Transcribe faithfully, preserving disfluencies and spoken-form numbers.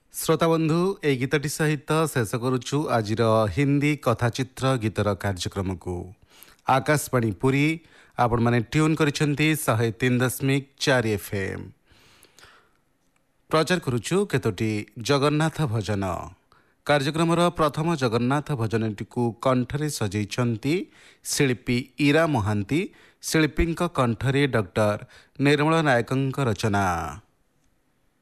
ଶ୍ରୋତାବନ୍ଧୁ ଏହି ଗୀତଟି ସହିତ ଶେଷ କରୁଛୁ ଆଜିର ହିନ୍ଦୀ କଥାଚିତ୍ର ଗୀତର କାର୍ଯ୍ୟକ୍ରମକୁ। ଆକାଶବାଣୀ ପୁରୀ, ଆପଣମାନେ ଟ୍ୟୁନ୍ କରିଛନ୍ତି ଶହେ ତିନି ଦଶମିକ ଚାରି ଏଫ୍ ଏମ୍। ପ୍ରଚାର କରୁଛୁ କେତୋଟି ଜଗନ୍ନାଥ ଭଜନ। କାର୍ଯ୍ୟକ୍ରମର ପ୍ରଥମ ଜଗନ୍ନାଥ ଭଜନଟିକୁ କଣ୍ଠରେ ସଜେଇଛନ୍ତି ଶିଳ୍ପୀ ଇରା ମହାନ୍ତି। ଶିଳ୍ପୀଙ୍କ କଣ୍ଠରେ ଡକ୍ଟର ନିର୍ମଳ ନାୟକଙ୍କ ରଚନା।